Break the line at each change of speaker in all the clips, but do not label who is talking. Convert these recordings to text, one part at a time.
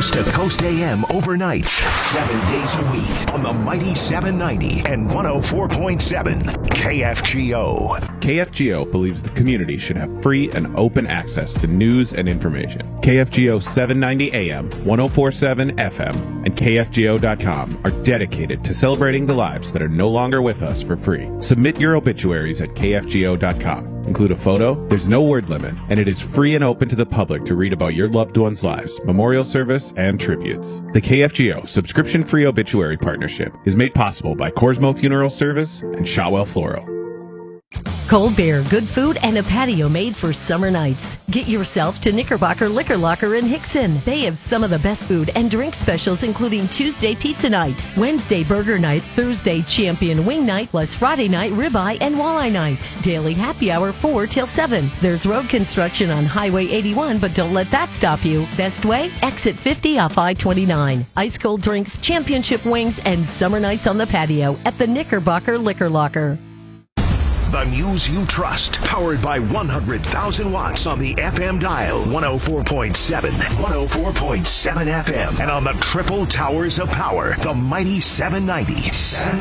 Coast to Coast AM overnight, 7 days a week on the mighty 790 and 104.7 KFGO.
KFGO believes the community should have free and open access to news and information. KFGO 790 AM, 104.7 FM, and KFGO.com are dedicated to celebrating the lives that are no longer with us for free. Submit your obituaries at KFGO.com. Include a photo, there's no word limit, and it is free and open to the public to read about your loved ones' lives, memorial service, and tributes. The KFGO subscription-free obituary partnership is made possible by Corsmo Funeral Service and Shotwell Floral.
Cold beer, good food, and a patio made for summer nights. Get yourself to Knickerbocker Liquor Locker in Hickson. They have some of the best food and drink specials, including Tuesday pizza night, Wednesday burger night, Thursday champion wing night, plus Friday night ribeye and walleye night. Daily happy hour 4 till 7. There's road construction on Highway 81, but don't let that stop you. Best way? Exit 50 off I-29. Ice cold drinks, championship wings, and summer nights on the patio at the Knickerbocker Liquor Locker.
The news you trust, powered by 100,000 watts on the FM dial, 104.7, 104.7 FM, and on the triple towers of power, the mighty 790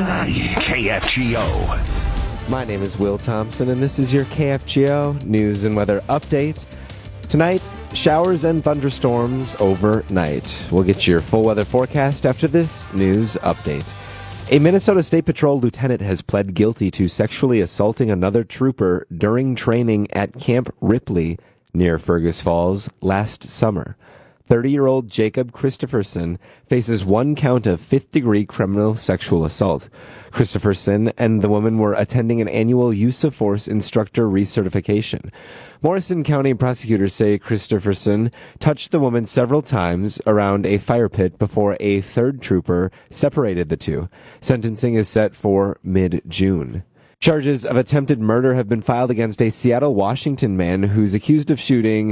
KFGO.
My name is Will Thompson, and this is your KFGO news and weather update. Tonight, showers and thunderstorms overnight. We'll get your full weather forecast after this news update. A Minnesota State Patrol lieutenant has pled guilty to sexually assaulting another trooper during training at Camp Ripley near Fergus Falls last summer. 30-year-old Jacob Christopherson faces one count of fifth-degree criminal sexual assault. Christopherson and the woman were attending an annual use of force instructor recertification. Morrison County prosecutors say Christopherson touched the woman several times around a fire pit before a third trooper separated the two. Sentencing is set for mid-June. Charges of attempted murder have been filed against a Seattle, Washington man who's accused of shooting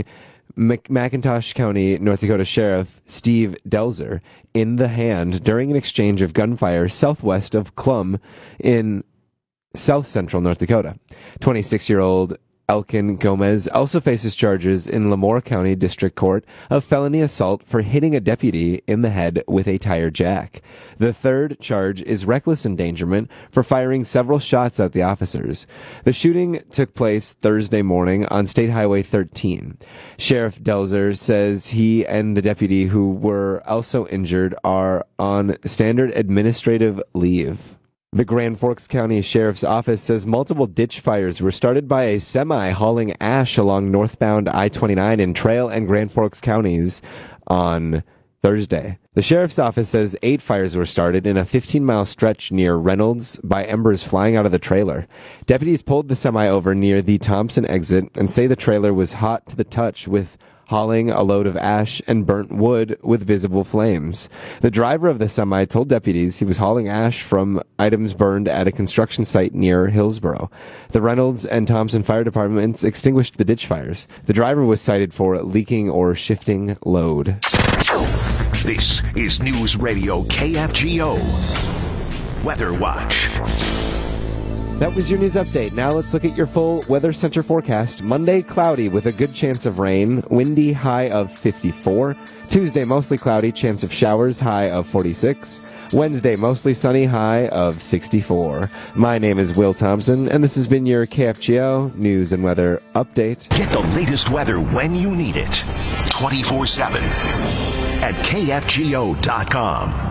McIntosh County, North Dakota Sheriff Steve Delzer in the hand during an exchange of gunfire southwest of Clum in south-central North Dakota. 26-year-old Elkin Gomez also faces charges in Lemoore County District Court of felony assault for hitting a deputy in the head with a tire jack. The third charge is reckless endangerment for firing several shots at the officers. The shooting took place Thursday morning on State Highway 13. Sheriff Delzer says he and the deputy who were also injured are on standard administrative leave. The Grand Forks County Sheriff's Office says multiple ditch fires were started by a semi hauling ash along northbound I-29 in Trail and Grand Forks counties on Thursday. The Sheriff's Office says 8 fires were started in a 15-mile stretch near Reynolds by embers flying out of the trailer. Deputies pulled the semi over near the Thompson exit and say the trailer was hot to the touch with hauling a load of ash and burnt wood with visible flames. The driver of the semi told deputies he was hauling ash from items burned at a construction site near Hillsboro. The Reynolds and Thompson fire departments extinguished the ditch fires. The driver was cited for leaking or shifting load.
This is News Radio KFGO. Weather Watch.
That was your news update. Now let's look at your full Weather Center forecast. Monday, cloudy with a good chance of rain. Windy, high of 54. Tuesday, mostly cloudy, chance of showers, high of 46. Wednesday, mostly sunny, high of 64. My name is Will Thompson, and this has been your KFGO News and Weather Update.
Get the latest weather when you need it. 24/7 at KFGO.com.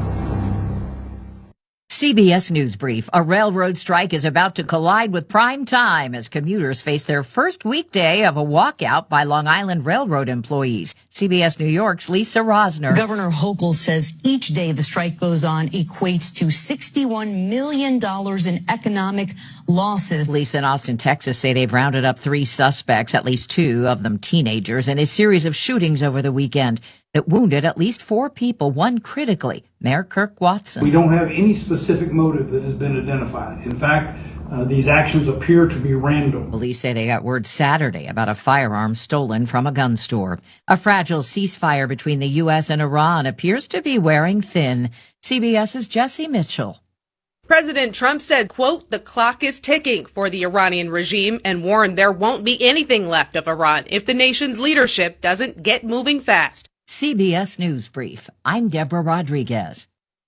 CBS News Brief. A railroad strike is about to collide with prime time as commuters face their first weekday of a walkout by Long Island Railroad employees. CBS New York's Lisa Rosner.
Governor Hochul says each day the strike goes on equates to $61 million in economic losses.
Police in Austin, Texas say they've rounded up 3 suspects, at least 2 of them teenagers, in a series of shootings over the weekend that wounded at least 4 people, one critically. Mayor Kirk Watson.
We don't have any specific motive that has been identified. In fact, these actions appear to be random.
Police say they got word Saturday about a firearm stolen from a gun store. A fragile ceasefire between the U.S. and Iran appears to be wearing thin. CBS's Jesse Mitchell.
President Trump said, quote, the clock is ticking for the Iranian regime and warned there won't be anything left of Iran if the nation's leadership doesn't get moving fast.
CBS News Brief. I'm Deborah Rodriguez.